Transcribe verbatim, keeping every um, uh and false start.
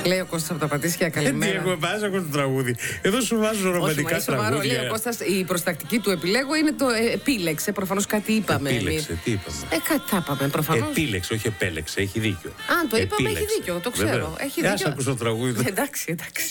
Λέει ο Κώστας από τα Πατήσια, καλημέρα. Τι εγώ βάζω το τραγούδι. Εδώ σου βάζω ρομαντικά τραγούδια. Λέει ο Κώστας, η προστακτική του επιλέγω είναι το ε, επίλεξε. Προφανώς κάτι είπαμε. Επίλεξε, τι είπαμε. Ε, κάτι θα είπαμε, προφανώς. Επίλεξε, όχι επέλεξε, έχει δίκιο. Αν το είπαμε, Επίλεξε. έχει δίκιο, το ξέρω. Βέβαια. Έχει Ε, ας δίκιο. ακούσω το τραγούδι. Εντάξει, εντάξει.